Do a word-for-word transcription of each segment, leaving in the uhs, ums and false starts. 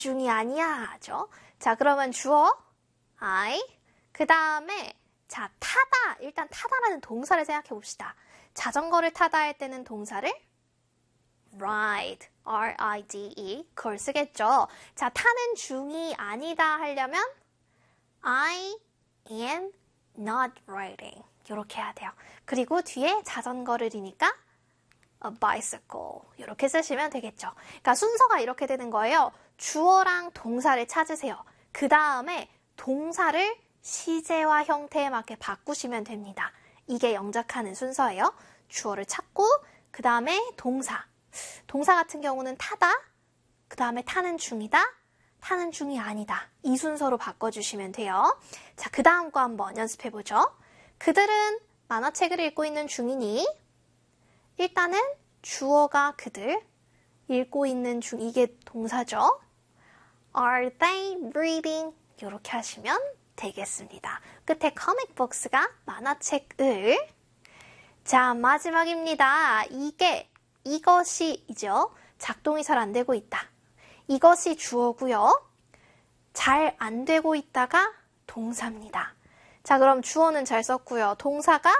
중이 아니야죠. 자, 그러면 주어 I. 그 다음에 자, 타다. 일단 타다라는 동사를 생각해 봅시다. 자전거를 타다 할 때는 동사를 ride, R I D E, 그걸 쓰겠죠. 자, 타는 중이 아니다 하려면 I am not riding. 이렇게 해야 돼요. 그리고 뒤에 자전거를이니까 a bicycle. 이렇게 쓰시면 되겠죠. 그러니까 순서가 이렇게 되는 거예요. 주어랑 동사를 찾으세요. 그 다음에 동사를 시제와 형태에 맞게 바꾸시면 됩니다. 이게 영작하는 순서예요. 주어를 찾고 그 다음에 동사. 동사 같은 경우는 타다, 그 다음에 타는 중이다, 타는 중이 아니다. 이 순서로 바꿔주시면 돼요. 자, 그 다음 거 한번 연습해보죠. 그들은 만화책을 읽고 있는 중이니 일단은 주어가 그들, 읽고 있는 중, 이게 동사죠. Are they reading? 이렇게 하시면 되겠습니다. 끝에 comic books가 만화책을. 자, 마지막입니다. 이게, 이것이죠. 작동이 잘 안 되고 있다. 이것이 주어고요. 잘 안 되고 있다가 동사입니다. 자, 그럼 주어는 잘 썼고요. 동사가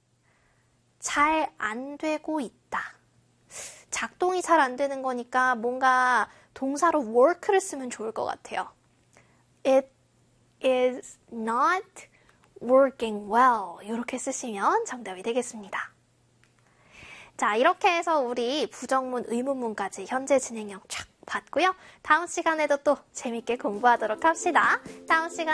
잘 안 되고 있다. 작동이 잘 안 되는 거니까 뭔가 동사로 work를 쓰면 좋을 것 같아요. It is not working well. 이렇게 쓰시면 정답이 되겠습니다. 자, 이렇게 해서 우리 부정문, 의문문까지 현재 진행형 쫙 봤고요. 다음 시간에도 또 재밌게 공부하도록 합시다. 다음 시간